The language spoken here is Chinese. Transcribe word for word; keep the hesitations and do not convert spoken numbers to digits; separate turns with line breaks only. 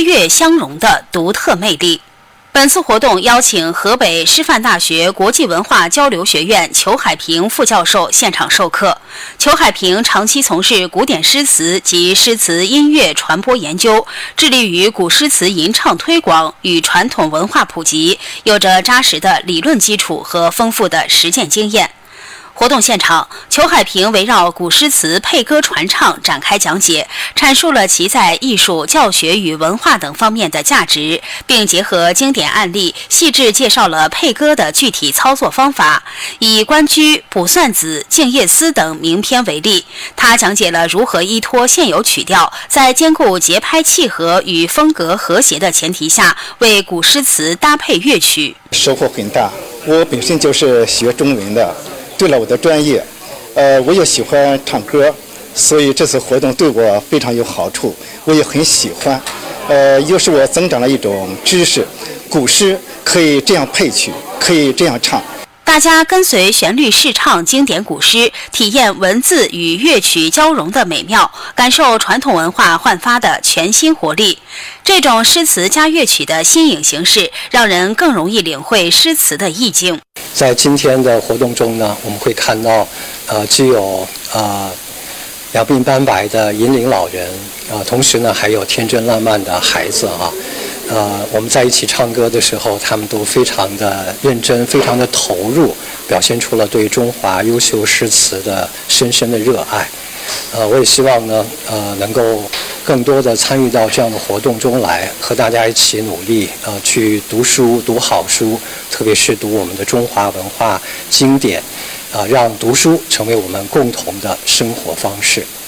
跃相融的独特魅力。本次活动邀请河北师范大学国际文化交流学院裘海平副教授现场授课。裘海平长期从事古典诗词及诗词音乐传播研究，致力于古诗词吟唱推广与传统文化普及，有着扎实的理论基础和丰富的实践经验。活动现场，裘海平围绕古诗词配歌传唱展开讲解，阐述了其在艺术、教学与文化等方面的价值，并结合经典案例，细致介绍了配歌的具体操作方法。以《关雎》《卜算子》《静夜思》等名篇为例，他讲解了如何依托现有曲调，在兼顾节拍契合与风格和谐的前提下，为古诗词搭配乐曲。
收获很大，我本身就是学中文的。对了我的专业，呃，我也喜欢唱歌，所以这次活动对我非常有好处，我也很喜欢。呃，又是我增长了一种知识，古诗可以这样配曲，可以这样唱。
大家跟随旋律试唱经典古诗，体验文字与乐曲交融的美妙，感受传统文化焕发的全新活力。这种诗词加乐曲的新颖形式，让人更容易领会诗词的意境。
在今天的活动中呢，我们会看到，呃，既有呃两鬓斑白的银龄老人，啊、呃，同时呢还有天真烂漫的孩子啊。呃，我们在一起唱歌的时候，他们都非常的认真，非常的投入，表现出了对中华优秀诗词的深深的热爱。呃，我也希望呢，呃，能够更多的参与到这样的活动中来，和大家一起努力，呃，去读书，读好书，特别是读我们的中华文化经典，啊、呃，让读书成为我们共同的生活方式。